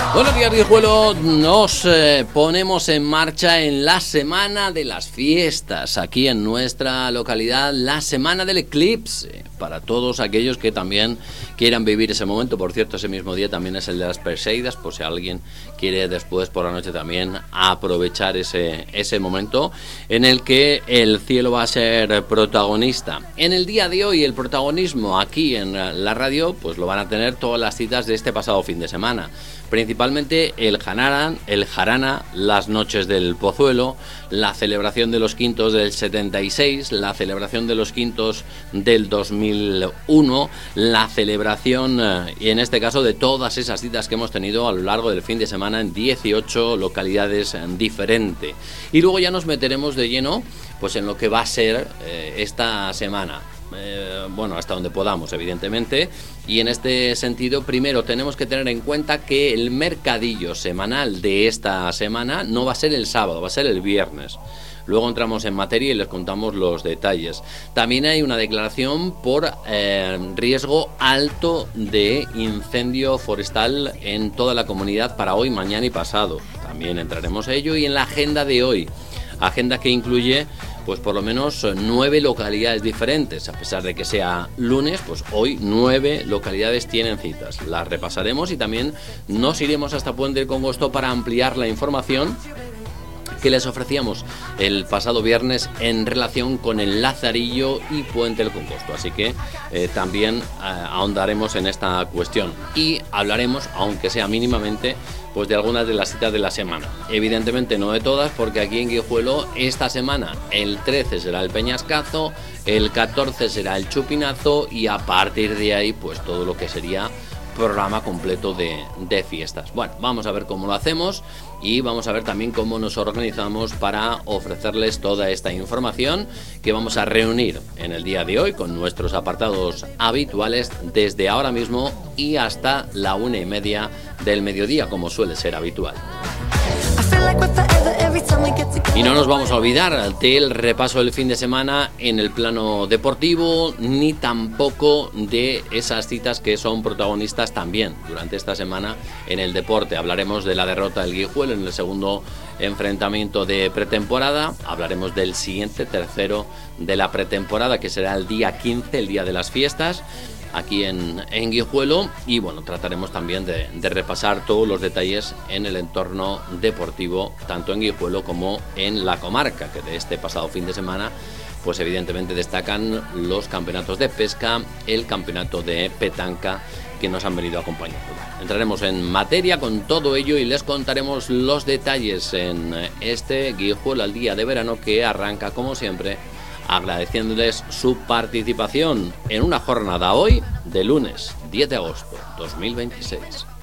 Buenos días, Guijuelo. Nos ponemos en marcha en la semana de las fiestas, aquí en nuestra localidad, la semana del eclipse, para todos aquellos que también quieran vivir ese momento. Por cierto, ese mismo día también es el de las Perseidas, por si alguien quiere después por la noche también aprovechar ese momento en el que el cielo va a ser protagonista. En el día de hoy el protagonismo aquí en la radio pues lo van a tener todas las citas de este pasado fin de semana. Principalmente el jarana, las noches del Pozuelo, la celebración de los quintos del 76, la celebración de los quintos del 2001, la celebración, y en este caso de todas esas citas que hemos tenido a lo largo del fin de semana en 18 localidades diferentes. Y luego ya nos meteremos de lleno pues en lo que va a ser esta semana. Bueno, hasta donde podamos, evidentemente, y en este sentido primero tenemos que tener en cuenta que el mercadillo semanal de esta semana no va a ser el sábado, va a ser el viernes. Luego entramos en materia y les contamos los detalles. También hay una declaración por riesgo alto de incendio forestal en toda la comunidad para hoy, mañana y pasado. También entraremos a ello. Y en la agenda de hoy, agenda que incluye pues por lo menos 9 localidades diferentes. A pesar de que sea lunes, pues hoy 9 localidades tienen citas. Las repasaremos y también nos iremos hasta Puente del Congosto para ampliar la información que les ofrecíamos el pasado viernes en relación con el Lazarillo y Puente del Congosto. Así que también ahondaremos en esta cuestión y hablaremos, aunque sea mínimamente, pues de algunas de las citas de la semana. Evidentemente no de todas, porque aquí en Guijuelo esta semana el 13 será el Peñascazo, el 14 será el Chupinazo y a partir de ahí pues todo lo que sería programa completo de fiestas. Bueno, vamos a ver cómo lo hacemos y vamos a ver también cómo nos organizamos para ofrecerles toda esta información que vamos a reunir en el día de hoy con nuestros apartados habituales desde ahora mismo y hasta la 1:30 del mediodía, como suele ser habitual. Y no nos vamos a olvidar del repaso del fin de semana en el plano deportivo, ni tampoco de esas citas que son protagonistas también durante esta semana en el deporte. Hablaremos de la derrota del Guijuelo en el segundo enfrentamiento de pretemporada, hablaremos del siguiente, tercero de la pretemporada, que será el día 15, el día de las fiestas, aquí en Guijuelo, y bueno, trataremos también de repasar todos los detalles en el entorno deportivo, tanto en Guijuelo como en la comarca, que de este pasado fin de semana pues evidentemente destacan los campeonatos de pesca, el campeonato de petanca que nos han venido acompañando. Entraremos en materia con todo ello y les contaremos los detalles en este Guijuelo al día de verano, que arranca como siempre agradeciéndoles su participación en una jornada hoy de lunes 10 de agosto 2026.